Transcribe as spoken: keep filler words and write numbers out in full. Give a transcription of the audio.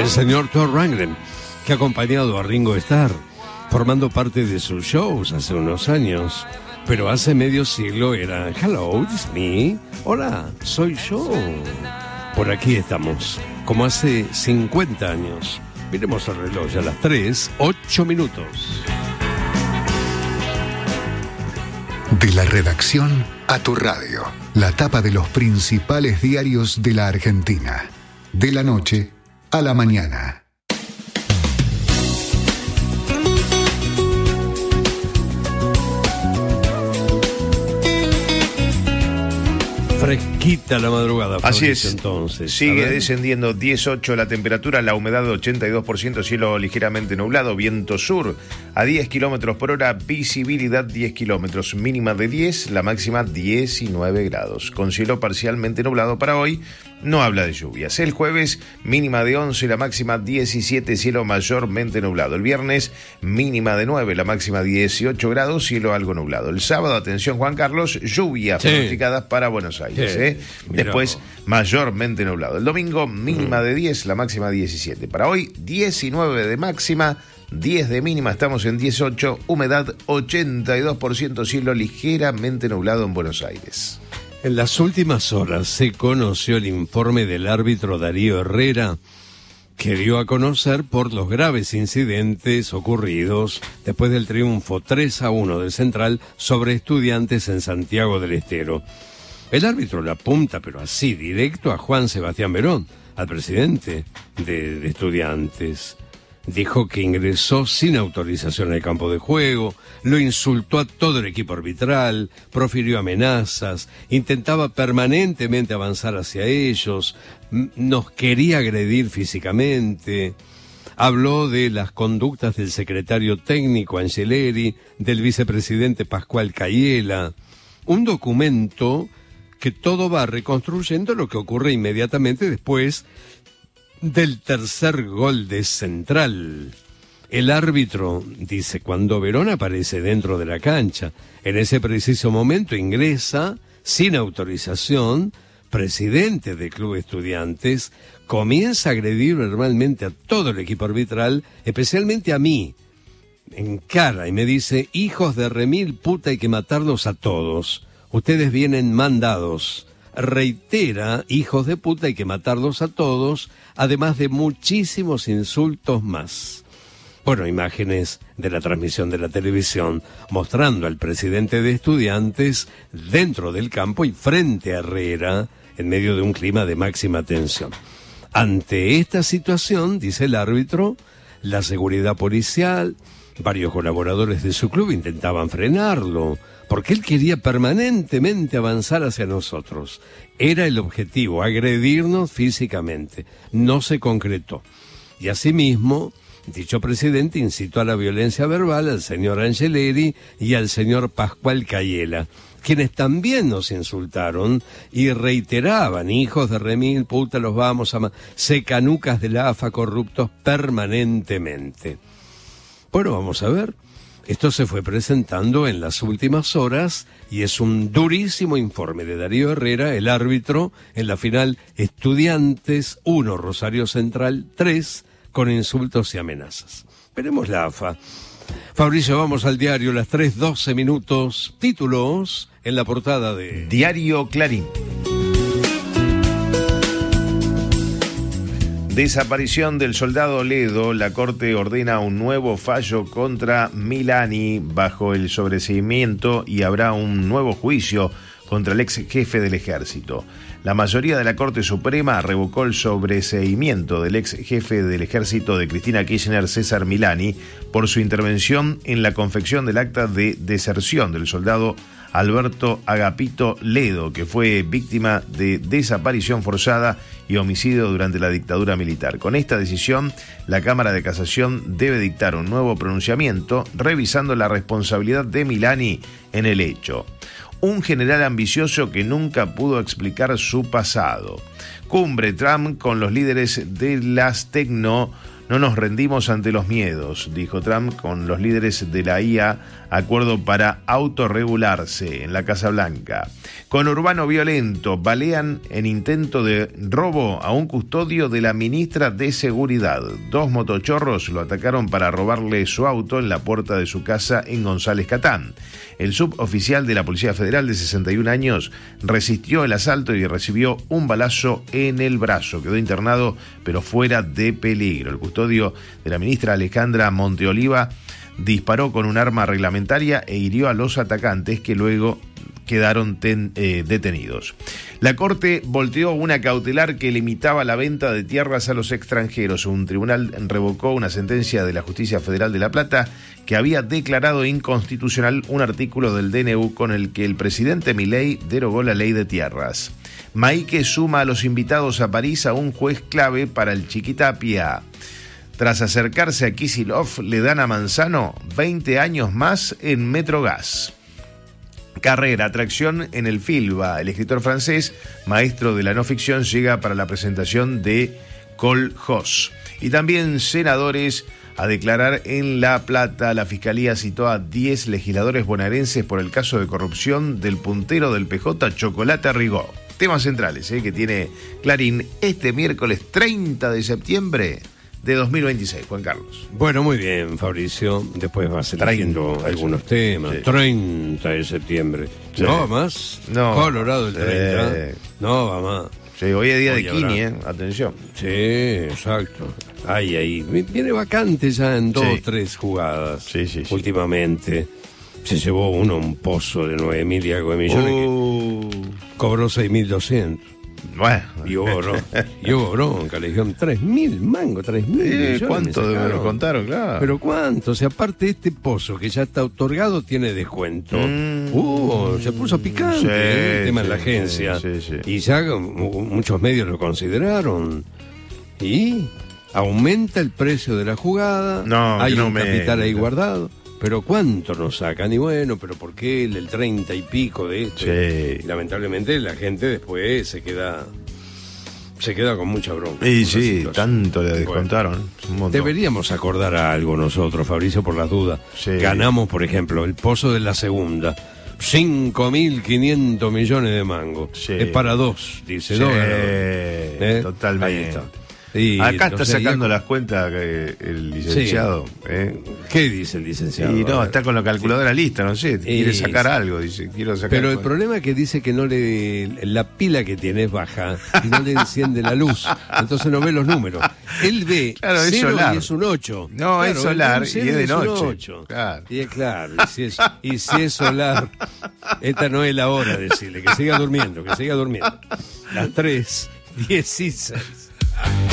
el señor Thor Rangren, que ha acompañado a Ringo Starr, formando parte de sus shows hace unos años, pero hace medio siglo era Hello, it's me, hola, soy yo. Por aquí estamos, como hace cincuenta años. Miremos el reloj, ya a las tres, ocho minutos. De la redacción a tu radio, la tapa de los principales diarios de la Argentina. De la noche a la mañana. Fresquita la madrugada. Así es, entonces. sigue descendiendo dieciocho la temperatura, la humedad ochenta y dos por ciento, cielo ligeramente nublado, viento sur a diez kilómetros por hora, visibilidad diez kilómetros, mínima de diez, la máxima diecinueve grados, con cielo parcialmente nublado para hoy, no habla de lluvias. El jueves, mínima de once, la máxima diecisiete, cielo mayormente nublado. El viernes, mínima de nueve, la máxima dieciocho grados, cielo algo nublado. El sábado, atención Juan Carlos, lluvias sí. pronosticadas para Buenos Aires. Sí. ¿eh? Después, mayormente nublado. El domingo, mínima mm. de diez, la máxima diecisiete. Para hoy, diecinueve de máxima, diez de mínima, estamos en dieciocho, humedad ochenta y dos por ciento, cielo ligeramente nublado en Buenos Aires. En las últimas horas se conoció el informe del árbitro Darío Herrera, que dio a conocer por los graves incidentes ocurridos después del triunfo tres a uno del Central sobre Estudiantes en Santiago del Estero. El árbitro le apunta, pero así, directo a Juan Sebastián Verón, al presidente de, de Estudiantes. Dijo que ingresó sin autorización al campo de juego, lo insultó a todo el equipo arbitral, profirió amenazas, intentaba permanentemente avanzar hacia ellos, nos quería agredir físicamente. Habló de las conductas del secretario técnico Angeleri, del vicepresidente Pascual Cayela. Un documento que todo va reconstruyendo lo que ocurre inmediatamente después del tercer gol de Central. El árbitro dice, cuando Verón aparece dentro de la cancha, en ese preciso momento ingresa, sin autorización, presidente del Club Estudiantes, comienza a agredir verbalmente a todo el equipo arbitral, especialmente a mí, en cara, y me dice, hijos de remil puta, hay que matarlos a todos, ustedes vienen mandados. Reitera, hijos de puta, hay que matarlos a todos, además de muchísimos insultos más. Bueno, imágenes de la transmisión de la televisión mostrando al presidente de Estudiantes dentro del campo y frente a Herrera en medio de un clima de máxima tensión. Ante esta situación, dice el árbitro, la seguridad policial, varios colaboradores de su club intentaban frenarlo, porque él quería permanentemente avanzar hacia nosotros. Era el objetivo, agredirnos físicamente. No se concretó. Y asimismo, dicho presidente incitó a la violencia verbal al señor Angeleri y al señor Pascual Cayela, quienes también nos insultaron y reiteraban, hijos de remil puta, los vamos a... ma- secanucas de la A F A corruptos permanentemente. Bueno, vamos a ver. Esto se fue presentando en las últimas horas y es un durísimo informe de Darío Herrera, el árbitro, en la final Estudiantes uno, Rosario Central tres, con insultos y amenazas. Veremos la A F A. Fabricio, vamos al diario, las tres doce minutos, títulos en la portada de... Diario Clarín. Desaparición del soldado Ledo, la Corte ordena un nuevo fallo contra Milani bajo el sobreseimiento y habrá un nuevo juicio contra el ex jefe del ejército. La mayoría de la Corte Suprema revocó el sobreseimiento del ex jefe del ejército de Cristina Kirchner, César Milani, por su intervención en la confección del acta de deserción del soldado Alberto Agapito Ledo, que fue víctima de desaparición forzada y homicidio durante la dictadura militar. Con esta decisión, la Cámara de Casación debe dictar un nuevo pronunciamiento revisando la responsabilidad de Milani en el hecho. Un general ambicioso que nunca pudo explicar su pasado. Cumbre Trump con los líderes de las tecno no nos rendimos ante los miedos, dijo Trump con los líderes de la I A, acuerdo para autorregularse en la Casa Blanca. Conurbano violento, balean en intento de robo a un custodio de la ministra de Seguridad. Dos motochorros lo atacaron para robarle su auto en la puerta de su casa en González Catán. El suboficial de la Policía Federal de sesenta y un años resistió el asalto y recibió un balazo en el brazo. Quedó internado, pero fuera de peligro. El custodio de la ministra Alejandra Monteoliva disparó con un arma reglamentaria e hirió a los atacantes, que luego quedaron ten, eh, detenidos. La Corte volteó una cautelar que limitaba la venta de tierras a los extranjeros. Un tribunal revocó una sentencia de la Justicia Federal de La Plata que había declarado inconstitucional un artículo del D N U con el que el presidente Milei derogó la ley de tierras. Maique suma a los invitados a París a un juez clave para el Chiquitapia. Tras acercarse a Kicillof, le dan a Manzano veinte años más en Metrogas. Carrera, atracción en el Filba. El escritor francés, maestro de la no ficción, llega para la presentación de Col Jos. Y también senadores a declarar en La Plata. La Fiscalía citó a diez legisladores bonaerenses por el caso de corrupción del puntero del P J, Chocolate Rigó. Temas centrales eh, que tiene Clarín este miércoles treinta de septiembre de dos mil veintiséis, Juan Carlos. Bueno, muy bien, Fabricio. Después vas eligiendo algunos sí. temas. Sí. treinta de septiembre. Sí. ¿No va más? No. Colorado el treinta. Sí. No va más. Sí, hoy es día hoy de Kini, ¿eh? Atención. Sí, exacto. Ahí, ahí. Viene vacante ya en dos o sí. tres jugadas. Sí, sí, sí. Últimamente. Se llevó uno un pozo de nueve mil y algo de millones. Uh. Que cobró seis mil doscientos. Bueno. Y hubo bronca, y hubo bronca, le dijeron tres mil mangos, tres mil eh, millones. ¿Cuánto me lo contaron? Claro. Pero cuánto, o sea, aparte este pozo que ya está otorgado tiene descuento. Mm. Uh, se puso picante sí, eh, el tema sí, en la agencia. Sí, sí, sí. Y ya muchos medios lo consideraron. Y aumenta el precio de la jugada, no, hay no un me... capital ahí guardado. Pero ¿cuánto nos sacan? Y bueno, pero ¿por qué el treinta y pico de esto? Sí. Y lamentablemente la gente después se queda se queda con mucha bronca. Y sí, tanto le descontaron. Bueno, deberíamos acordar a algo nosotros, Fabricio, por las dudas. Sí. Ganamos, por ejemplo, el pozo de la segunda. cinco mil quinientos millones de mangos. Sí. Es para dos, dice. Sí, dos ¿eh? Totalmente. Ahí está. Y, Acá está sacando ya... las cuentas el licenciado. Sí. ¿eh? ¿Qué dice el licenciado? Y no, está con la calculadora sí. lista, no sé, quiere y... sacar algo, dice, quiero sacar. Pero el problema es que dice que no le la pila que tiene es baja y no le enciende la luz, entonces no ve los números. Él ve claro, es cero solar. Y es un ocho. No, claro, es solar y es de noche. ocho. Claro. Y es claro, y si es, y si es solar, esta no es la hora de decirle, que siga durmiendo, que siga durmiendo. Las tres dieciséis.